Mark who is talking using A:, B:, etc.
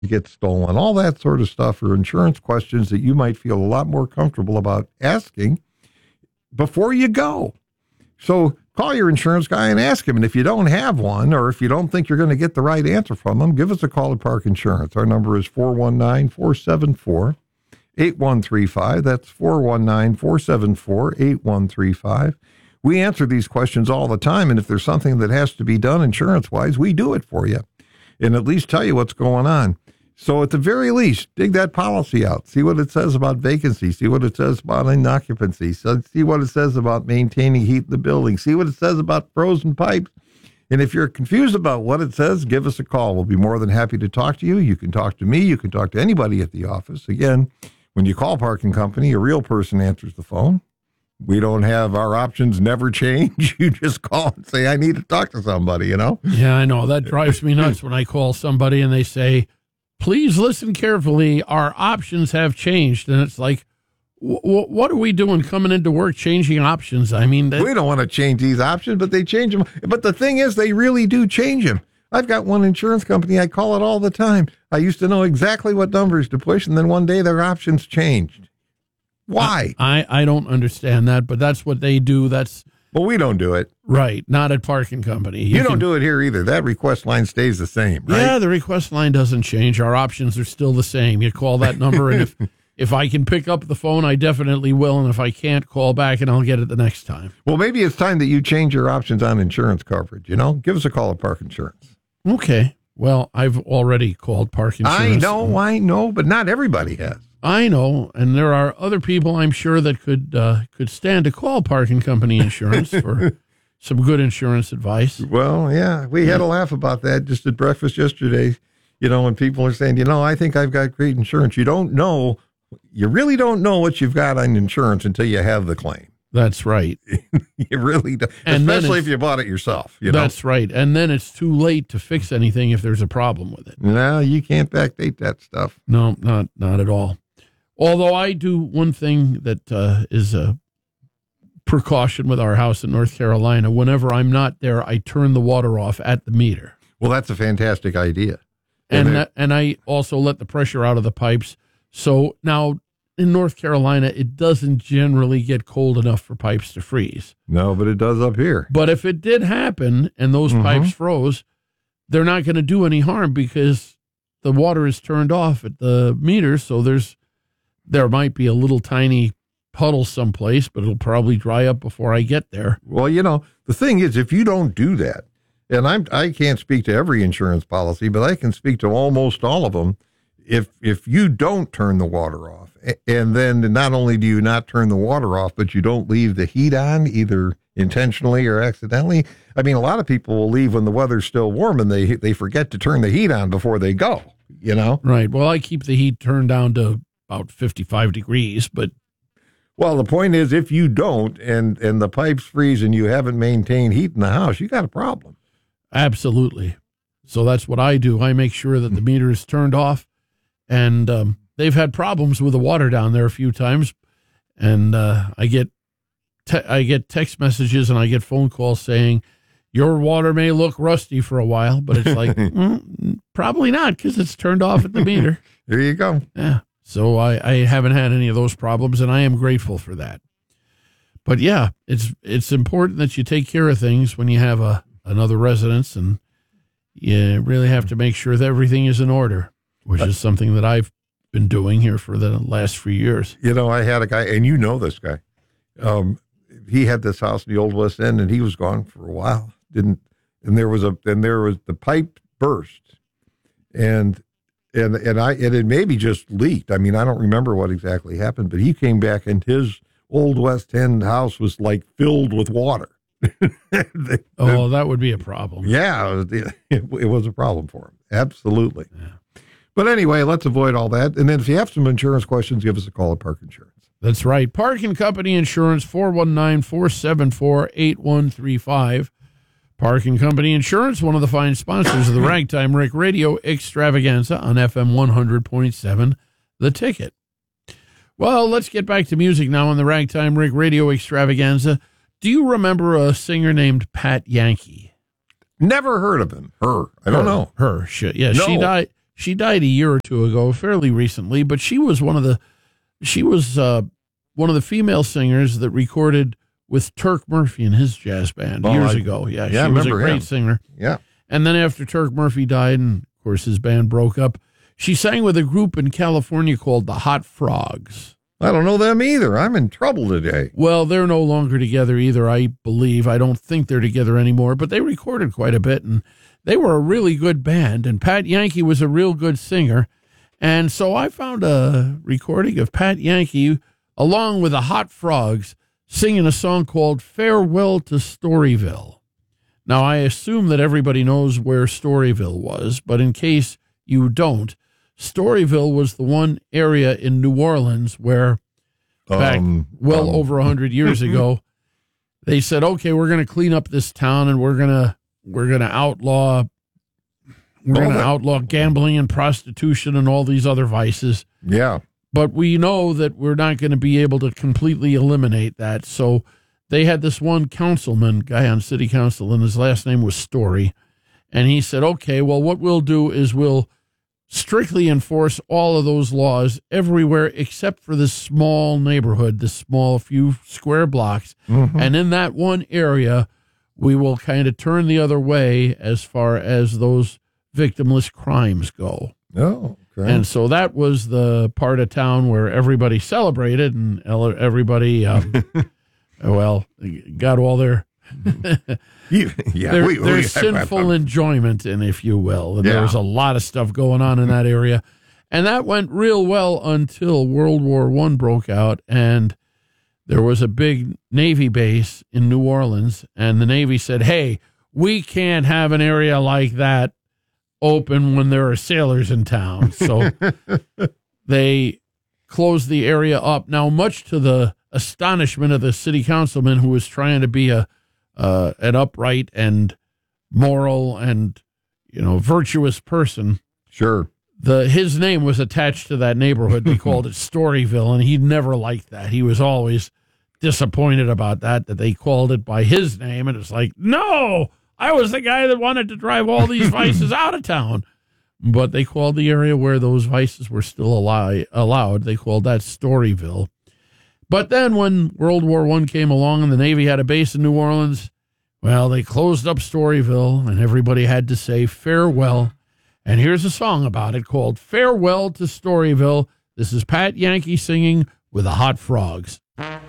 A: get stolen, all that sort of stuff are insurance questions that you might feel a lot more comfortable about asking before you go. So call your insurance guy and ask him. And if you don't have one, or if you don't think you're going to get the right answer from him, give us a call at Park Insurance. Our number is 419-474-8135. That's 419-474-8135. We answer these questions all the time, and if there's something that has to be done insurance-wise, we do it for you and at least tell you what's going on. So at the very least, dig that policy out. See what it says about vacancy. See what it says about inoccupancy. See what it says about maintaining heat in the building. See what it says about frozen pipes. And if you're confused about what it says, give us a call. We'll be more than happy to talk to you. You can talk to me. You can talk to anybody at the office. Again, when you call Parking Company, a real person answers the phone. We don't have our options never change. You just call and say, I need to talk to somebody, you know?
B: Yeah, I know. That drives me nuts when I call somebody and they say, please listen carefully. Our options have changed. And it's like, what are we doing coming into work changing options? I mean,
A: we don't want to change these options, but they change them. But the thing is, they really do change them. I've got one insurance company. I call it all the time. I used to know exactly what numbers to push, and then one day their options changed. Why?
B: I don't understand that, but that's what they do.
A: Well, we don't do it.
B: Right. Not at Parking Company.
A: You don't do it here either. That request line stays the same, right?
B: Yeah, the request line doesn't change. Our options are still the same. You call that number, and if I can pick up the phone, I definitely will. And if I can't, call back, and I'll get it the next time.
A: Well, maybe it's time that you change your options on insurance coverage, you know? Give us a call at Park Insurance.
B: Okay. Well, I've already called Park Insurance.
A: I know, but not everybody has.
B: I know, and there are other people I'm sure that could stand to call Parking Company Insurance for some good insurance advice.
A: Well, yeah, we had a laugh about that just at breakfast yesterday. You know, when people are saying, I think I've got great insurance. You really don't know what you've got on insurance until you have the claim.
B: That's right.
A: You really do, especially if you bought it yourself.
B: That's right, and then it's too late to fix anything if there's a problem with it.
A: No, you can't backdate that stuff.
B: No, not at all. Although I do one thing that is a precaution with our house in North Carolina. Whenever I'm not there, I turn the water off at the meter.
A: Well, that's a fantastic idea.
B: And I also let the pressure out of the pipes. So now in North Carolina, it doesn't generally get cold enough for pipes to freeze.
A: No, but it does up here.
B: But if it did happen and those pipes froze, they're not going to do any harm because the water is turned off at the meter. So there might be a little tiny puddle someplace, but it'll probably dry up before I get there.
A: Well, the thing is, if you don't do that, and I can't speak to every insurance policy, but I can speak to almost all of them. If you don't turn the water off, and then not only do you not turn the water off, but you don't leave the heat on, either intentionally or accidentally. I mean, a lot of people will leave when the weather's still warm and they forget to turn the heat on before they go,
B: Right. Well, I keep the heat turned down to about 55 degrees, but.
A: Well, the point is, if you don't and the pipes freeze and you haven't maintained heat in the house, you got a problem.
B: Absolutely. So that's what I do. I make sure that the meter is turned off, and they've had problems with the water down there a few times, and I get text messages and I get phone calls saying, your water may look rusty for a while, but it's like, probably not because it's turned off at the meter.
A: There you go.
B: Yeah. So I haven't had any of those problems, and I am grateful for that. But yeah, it's important that you take care of things when you have another residence, and you really have to make sure that everything is in order, which is something that I've been doing here for the last few years.
A: I had a guy, and this guy. He had this house in the Old West End, and he was gone for a while. And there was the pipe burst, and it had maybe just leaked. I mean, I don't remember what exactly happened, but he came back and his Old West End house was like filled with water.
B: That would be a problem.
A: Yeah, it was a problem for him. Absolutely. Yeah. But anyway, let's avoid all that. And then if you have some insurance questions, give us a call at Park Insurance.
B: That's right. Parking Company Insurance, 419-474-8135. Parking Company Insurance, one of the fine sponsors of the Ragtime Rick Radio Extravaganza on FM 100.7, The Ticket. Well, let's get back to music now on the Ragtime Rick Radio Extravaganza. Do you remember a singer named Pat Yankee?
A: Never heard of him. I don't know.
B: No. She She died a year or two ago, fairly recently, but she was one of the female singers that recorded with Turk Murphy and his jazz band years ago. Yeah,
A: I
B: she was a
A: remember
B: great
A: him.
B: singer.
A: Yeah.
B: And then after Turk Murphy died, and of course his band broke up, she sang with a group in California called the Hot Frogs.
A: I don't know them either. I'm in trouble today.
B: Well, they're no longer together either, I believe. I don't think they're together anymore, but they recorded quite a bit, and they were a really good band, and Pat Yankee was a real good singer. And so I found a recording of Pat Yankee along with the Hot Frogs singing a song called Farewell to Storyville. Now, I assume that everybody knows where Storyville was, but in case you don't, Storyville was the one area in New Orleans where back over 100 years ago, they said, okay, we're going to clean up this town and we're going to outlaw gambling and prostitution and all these other vices.
A: Yeah.
B: But we know that we're not going to be able to completely eliminate that. So they had this one councilman, guy on city council, and his last name was Story. And he said, okay, well, what we'll do is we'll strictly enforce all of those laws everywhere except for this small neighborhood, this small few square blocks. Mm-hmm. And in that one area, we will kind of turn the other way as far as those victimless crimes go.
A: Oh, okay.
B: And so that was the part of town where everybody celebrated and everybody, got all their their sinful enjoyment in, if you will. And there was a lot of stuff going on in that area. And that went real well until World War I broke out, and there was a big Navy base in New Orleans, and the Navy said, hey, we can't have an area like that open when there are sailors in town. So they closed the area up. Now, much to the astonishment of the city councilman, who was trying to be an upright and moral and virtuous person.
A: Sure.
B: His name was attached to that neighborhood. They called it Storyville, and he never liked that. He was always disappointed about that they called it by his name. And it's like, no, I was the guy that wanted to drive all these vices out of town. But they called the area where those vices were still allowed, they called that Storyville. But then when World War I came along and the Navy had a base in New Orleans, well, they closed up Storyville, and everybody had to say farewell. And here's a song about it called Farewell to Storyville. This is Pat Yankee singing with the Hot Frogs.
C: Farewell